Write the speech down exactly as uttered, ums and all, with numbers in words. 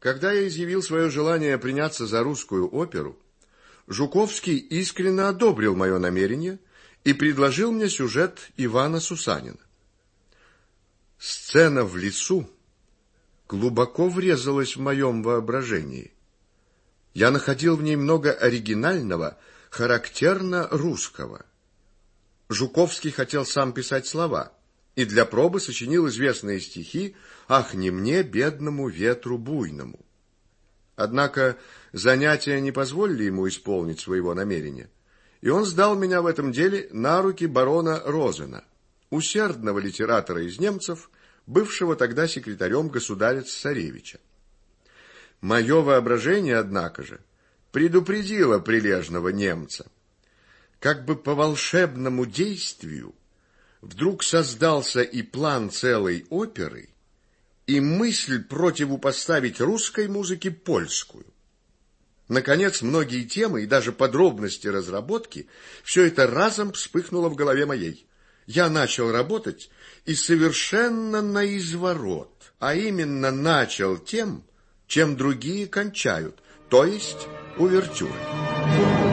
Когда я изъявил свое желание приняться за русскую оперу, Жуковский искренне одобрил мое намерение и предложил мне сюжет Ивана Сусанина. Сцена в лесу глубоко врезалась в моем воображении. Я находил в ней много оригинального, характерно русского. Жуковский хотел сам писать слова, и для пробы сочинил известные стихи «Ах, не мне, бедному ветру буйному». Однако занятия не позволили ему исполнить своего намерения, и он сдал меня в этом деле на руки барона Розена, усердного литератора из немцев, бывшего тогда секретарем государя-царевича. Мое воображение, однако же, предупредило прилежного немца. Как бы по волшебному действию вдруг создался и план целой оперы, и мысль противопоставить русской музыке польскую. Наконец, многие темы и даже подробности разработки, все это разом вспыхнуло в голове моей. Я начал работать и совершенно наизворот, а именно начал тем, чем другие кончают, то есть увертюрой.